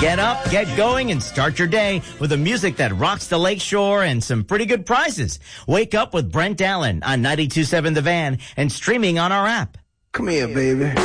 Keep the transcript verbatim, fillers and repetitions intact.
Get up, get going, and start your day with the music that rocks the lakeshore and some pretty good prizes. Wake up with Brent Allen on ninety-two point seven The Van and streaming on our app. Come here, baby.